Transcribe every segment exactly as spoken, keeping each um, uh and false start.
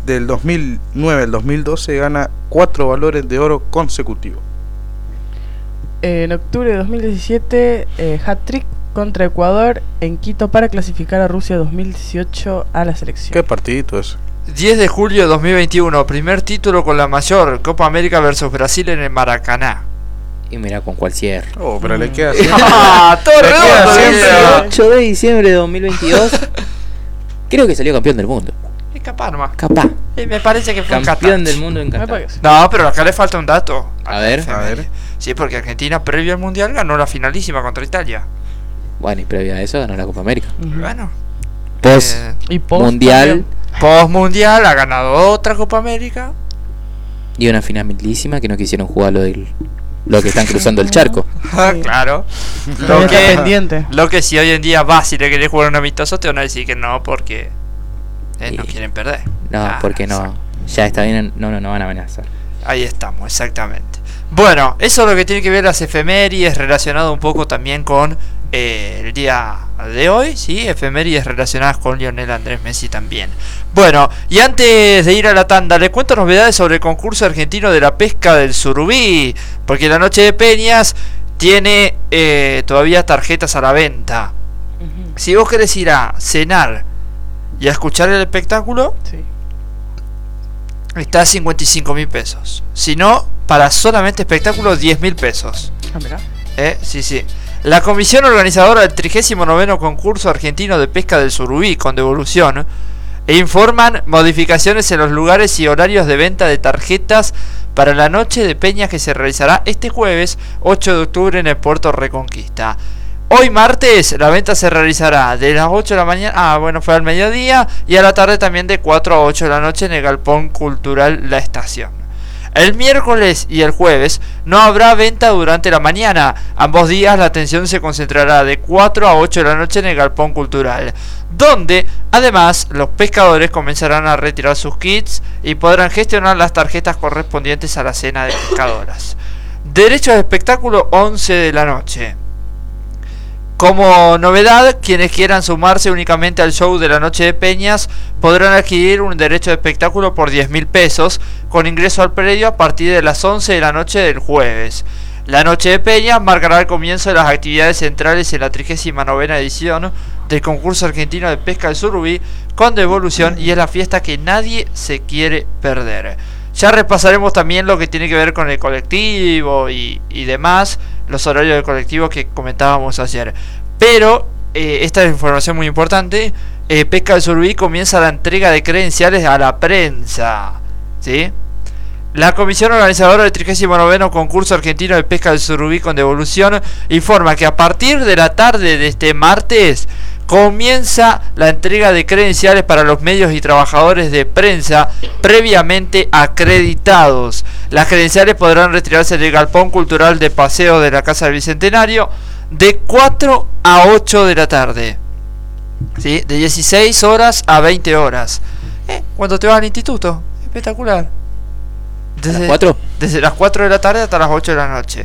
del dos mil nueve al dos mil doce gana cuatro balones de oro consecutivos. Eh, en octubre de dos mil diecisiete, eh, hat-trick contra Ecuador en Quito para clasificar a Rusia dos mil dieciocho a la selección. ¿Qué partidito es? diez de julio de dos mil veintiuno, primer título con la mayor, Copa América versus Brasil en el Maracaná. Y mira con cuál cierre. Oh, pero mm. le queda ¡Ah! ¡Todo redondo! ocho de diciembre de dos mil veintidós. Creo que salió campeón del mundo. Es capaz nomás. Capaz. Eh, me parece que fue campeón del mundo en Qatar. No, pero acá le falta un dato. A ver, a ver. Sí, porque Argentina previo al Mundial ganó la finalísima contra Italia. Bueno, y previo a eso ganó la Copa América. Uh-huh. Bueno. Post eh, y post Mundial. Post Mundial ha ganado otra Copa América. Y una finalísima que no quisieron jugar lo del... Lo que están cruzando el charco. Sí. Claro. Lo que, pendiente. lo que si hoy en día vas y le querés jugar un amistoso, te van a decir que no porque eh, no quieren perder. No, ah, porque no. Exacto. Ya está bien, no, no, no van a amenazar. Ahí estamos, exactamente. Bueno, eso es lo que tiene que ver las efemérides, relacionado un poco también con eh, el día de hoy, ¿sí? Efemérides relacionadas con Lionel Andrés Messi también. Bueno, y antes de ir a la tanda, les cuento novedades sobre el concurso argentino de la pesca del surubí, porque la noche de Peñas tiene eh, todavía tarjetas a la venta. Uh-huh. Si vos querés ir a cenar y a escuchar el espectáculo, sí, está a cincuenta y cinco mil pesos. Si no, para solamente espectáculo, diez mil pesos. Ah, mira. Eh, sí, sí. La comisión organizadora del trigésimo noveno concurso argentino de pesca del surubí con devolución e informan modificaciones en los lugares y horarios de venta de tarjetas para la noche de peñas que se realizará este jueves ocho de octubre en el puerto Reconquista. Hoy martes la venta se realizará de las ocho de la mañana, ah bueno fue al mediodía, y a la tarde también de cuatro a ocho de la noche en el Galpón Cultural La Estación. El miércoles y el jueves no habrá venta durante la mañana. Ambos días la atención se concentrará de cuatro a ocho de la noche en el Galpón Cultural, donde además los pescadores comenzarán a retirar sus kits y podrán gestionar las tarjetas correspondientes a la cena de pescadoras. Derechos de espectáculo once de la noche. Como novedad, quienes quieran sumarse únicamente al show de la noche de Peñas podrán adquirir un derecho de espectáculo por diez mil pesos con ingreso al predio a partir de las once de la noche del jueves. La noche de Peñas marcará el comienzo de las actividades centrales en la trigésima novena edición del concurso argentino de pesca del surubí con devolución, y es la fiesta que nadie se quiere perder. Ya repasaremos también lo que tiene que ver con el colectivo y, y demás, los horarios del colectivo que comentábamos ayer. Pero, eh, esta es información muy importante, eh, Pesca del Surubí comienza la entrega de credenciales a la prensa, ¿sí? La comisión organizadora del trigésimo noveno concurso argentino de pesca del surubí con devolución informa que a partir de la tarde de este martes comienza la entrega de credenciales para los medios y trabajadores de prensa previamente acreditados. Las credenciales podrán retirarse del Galpón Cultural de Paseo de la Casa del Bicentenario de cuatro a ocho de la tarde, ¿sí? De dieciséis horas a veinte horas. ¿Eh? Cuando te vas al instituto, espectacular. Desde, ¿Las cuatro? Desde las cuatro de la tarde hasta las ocho de la noche.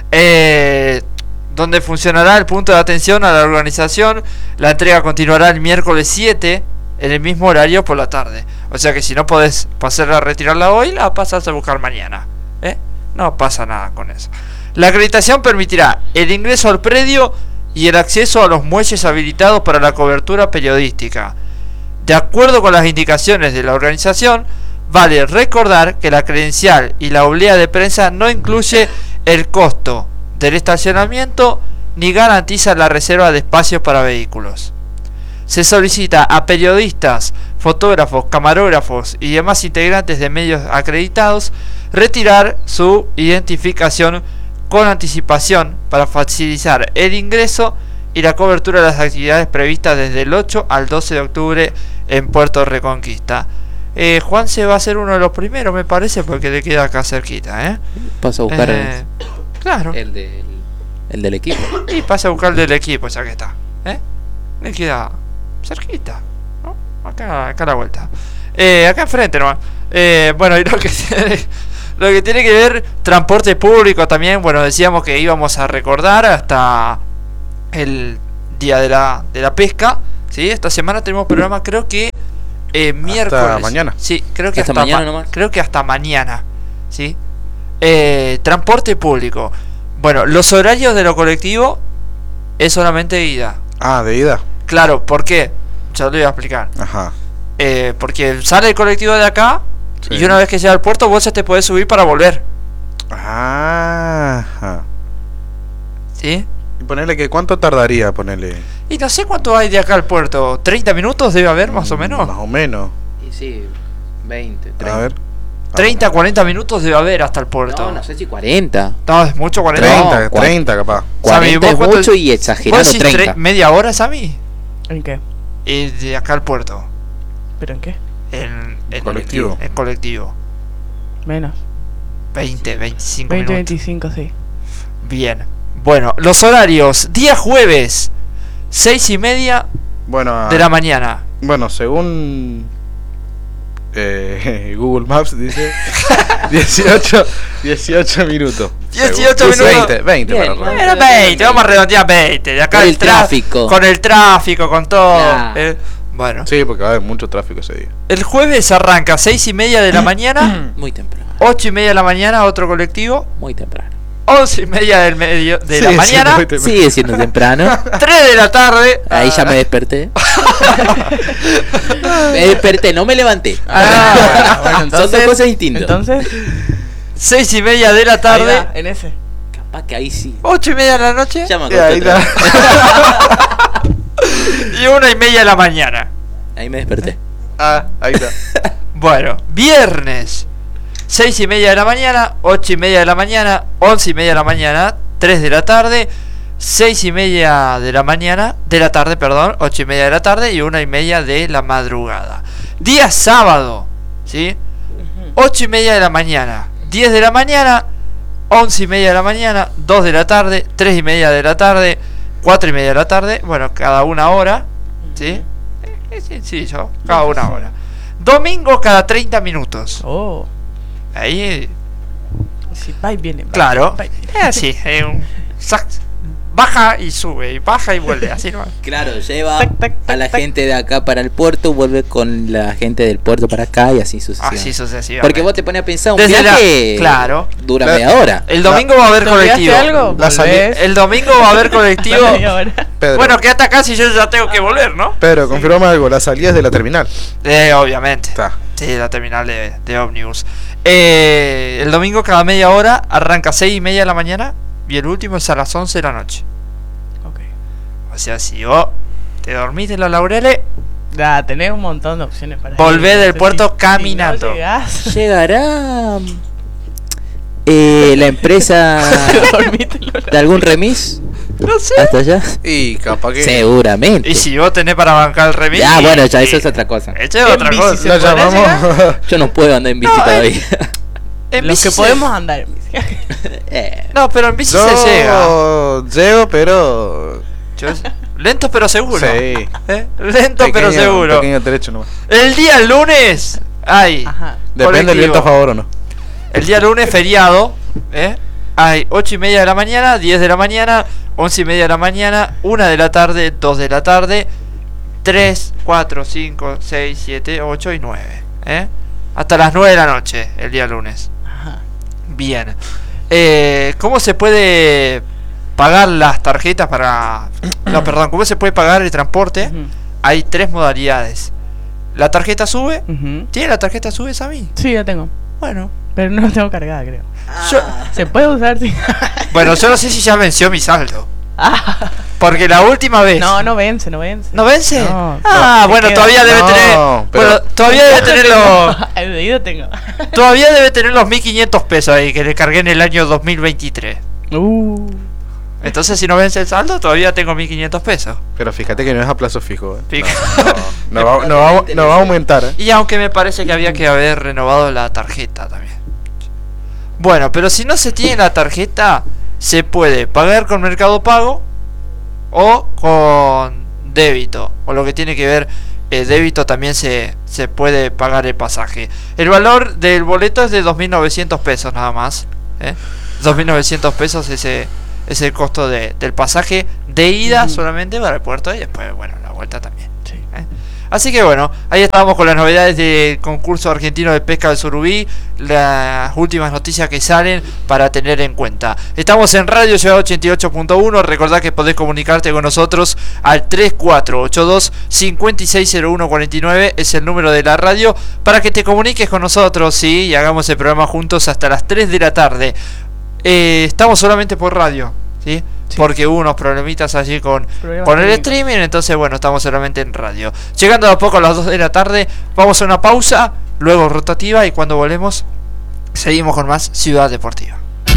Eh... donde funcionará el punto de atención a la organización. La entrega continuará el miércoles siete en el mismo horario por la tarde. O sea que si no podés pasar a retirarla hoy, la pasas a buscar mañana, ¿eh? No pasa nada con eso. La acreditación permitirá el ingreso al predio y el acceso a los muelles habilitados para la cobertura periodística. De acuerdo con las indicaciones de la organización, vale recordar que la credencial y la oblea de prensa no incluye el costo del estacionamiento ni garantiza la reserva de espacios para vehículos. Se solicita a periodistas, fotógrafos, camarógrafos y demás integrantes de medios acreditados retirar su identificación con anticipación para facilitar el ingreso y la cobertura de las actividades previstas desde el ocho al doce de octubre en Puerto Reconquista. Eh, Juan se va a ser uno de los primeros, me parece, porque le queda acá cerquita, ¿eh? Paso a buscar eh, el, claro. el, de, el, el del equipo. Y pasa a buscar el del equipo, ya que está, ¿eh? Le queda cerquita, ¿no? Acá, acá a la vuelta. Eh, acá enfrente nomás. Eh, bueno, y lo que tiene, lo que tiene que ver transporte público también, bueno, decíamos que íbamos a recordar hasta el día de la, de la pesca, ¿sí? Esta semana tenemos programa, creo que eh, miércoles. Hasta mañana. Sí, creo que ¿Hasta hasta, mañana ma- nomás? creo que hasta mañana. ¿Sí? Eh, transporte público. Bueno, los horarios de lo colectivo es solamente ida. Ah, de ida. Claro, ¿por qué? Ya lo voy a explicar. Ajá. Eh, porque sale el colectivo de acá Sí. y una vez que llega al puerto vos ya te podés subir para volver. Ajá. ¿Sí? Y ponerle que cuánto tardaría, ponerle. Y no sé cuánto hay de acá al puerto. ¿treinta minutos debe haber más o menos? Más o menos. Y sí, veinte, treinta. A ver. treinta, cuarenta minutos debe haber hasta el puerto. No, no sé si cuarenta. No, es mucho cuarenta. treinta, No, treinta capaz. Sammy, cuarenta ¿vos es cuánto- mucho y ¿Vos exagerando decís treinta. tre- media hora, Sammy? ¿En qué? Y de acá al puerto. ¿Pero en qué? En, en Colectivo. En colectivo. Menos. veinte, veinticinco veinte, minutos. veinticinco, sí. Bien. Bueno, los horarios. Día jueves, seis y media Bueno, de la mañana. bueno, según eh, Google Maps dice dieciocho, dieciocho minutos. dieciocho Según- minutos. veinte, veinte Bien, para bueno. arrancar. Era veinte, vamos a redondear veinte. De acá Por el el tra- tráfico. Con el tráfico, con todo. Nah. eh, bueno, Sí, porque va a haber mucho tráfico ese día. el jueves arranca seis y media de la mañana, Muy temprano. ocho y media de la mañana otro colectivo, Muy temprano. once y media del medio de Sí, la sí, mañana, muy temprano. Sigue siendo temprano. tres de la tarde. Ahí ya me desperté. Me desperté, no me levanté. Ah, bueno, Son entonces, dos cosas distintas. Entonces, seis y media de la ahí tarde, va, en ese. Capaz que ahí sí. ocho y media de la noche Ya me Y ahí acosté otra está. vez. y una y media de la mañana. Ahí me desperté. Ah, ahí está. Bueno, viernes, seis y media de la mañana, ocho y media de la mañana, once y media de la mañana, tres de la tarde, seis y media de la mañana, de la tarde, perdón, ocho y media de la tarde y una y media de la madrugada. Día sábado, ¿sí? Ocho y media de la mañana, diez de la mañana, once y media de la mañana, dos de la tarde, tres y media de la tarde, cuatro y media de la tarde, bueno, cada una hora, ¿sí? Eh, Sí, sí, yo, cada una hora. Domingo cada treinta minutos. Oh, Ahí, sí, va y viene. va, claro. va y viene. Es así, es un sax- baja y sube, y baja y vuelve, así no. Claro, lleva Tac, tac, tac, a la tac. gente de acá para el puerto, vuelve con la gente del puerto para acá y así sucesivamente. Así sucesivamente. Porque vos te pones a pensar, un Desde la- viaje claro. dura La- media hora. El domingo va a haber ¿Te olvidaste colectivo. algo? La salí- Volvés. El domingo va a haber colectivo. Media hora. Pedro, Bueno, quédate acá si yo ya tengo que volver, ¿no? Pedro, confirma algo. La salida es de la terminal. Eh, obviamente. Está. Sí, la terminal de, de ómnibus. Eh, el domingo cada media hora arranca seis y media de la mañana y el último es a las once de la noche. Ok. O sea, si vos te dormís en los laureles, Ya, tenés un montón de opciones para Volvé ir. del No sé puerto si- caminando. Si no llegás, ¿Llegará eh, la empresa dormite en los- de algún remis no sé. hasta allá? Y capaz que. Seguramente. Y si vos tenés para bancar el remis. Ya, bueno, ya y- eso es otra cosa. Eso es En otra bici cosa. se Lo podrá llamamos. Yo no puedo andar en bici No, todavía. En Los bici que se- podemos andar en bici. Eh, No, pero en bici se llega. Yo llego, pero. Yo- Lento pero seguro. Sí. ¿Eh? Lento pero Pequeño- seguro. Pequeño derecho nomás. El día lunes. Ay. Ajá. Depende del viento a colectivo. favor o no. El día lunes feriado. ¿Eh? Hay ocho y media de la mañana, diez de la mañana, once y media de la mañana, una de la tarde, dos de la tarde, tres, cuatro, cinco, seis, siete, ocho y nueve. ¿Eh? Hasta las nueve de la noche el día lunes. Ajá. Bien. Eh, ¿Cómo se puede pagar las tarjetas para... No, perdón, ¿cómo se puede pagar el transporte? Ujú. Hay tres modalidades. La tarjeta sube. Ujú. ¿Tiene la tarjeta sube, Sammy? Sí, la tengo. Bueno. Pero no la tengo cargada, creo. Yo, Se puede usar, sí. bueno, yo no sé si ya venció mi saldo. Ah, Porque la última vez... no, no vence, no vence. ¿No vence? No, ah, no, bueno, te todavía queda. debe No, tener... pero- Bueno, todavía debe tener los... El de ida tengo. Todavía debe tener los mil quinientos pesos ahí que le cargué en el año dos mil veintitrés. Uh. Entonces, si no vence el saldo, todavía tengo mil quinientos pesos. Pero fíjate que no es a plazo fijo. ¿eh? Fijo. No, no, va, no, va, no va a aumentar. ¿eh? Y aunque me parece que había que haber renovado la tarjeta también. Bueno, pero si no se tiene la tarjeta, se puede pagar con Mercado Pago o con débito. O lo que tiene que ver, eh, débito también se, se puede pagar el pasaje. El valor del boleto es de dos mil novecientos pesos nada más. ¿eh? dos mil novecientos pesos ese es el costo de, del pasaje de ida Ujú. solamente para el puerto y después, bueno, la vuelta también. Sí. ¿eh? Así que bueno, ahí estamos con las novedades del concurso argentino de pesca del surubí, las últimas noticias que salen para tener en cuenta. Estamos en Radio Ciudad ochenta y ocho punto uno, recordá que podés comunicarte con nosotros al tres cuatro ocho dos, cinco seis cero uno cuatro nueve, es el número de la radio, para que te comuniques con nosotros, ¿sí? Y hagamos el programa juntos hasta las tres de la tarde. Eh, estamos solamente por radio, ¿sí? Sí. Porque hubo unos problemitas allí con, con el streaming, entonces bueno, estamos solamente en radio. Llegando a poco a las dos de la tarde, vamos a una pausa, luego rotativa, y cuando volvemos seguimos con más Ciudad Deportiva.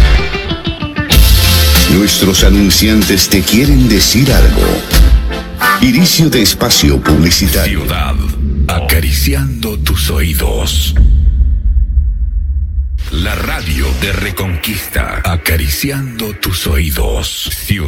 Nuestros anunciantes te quieren decir algo. Inicio de espacio publicitario. Ciudad, acariciando tus oídos. La radio de Reconquista, acariciando tus oídos. Ciudad.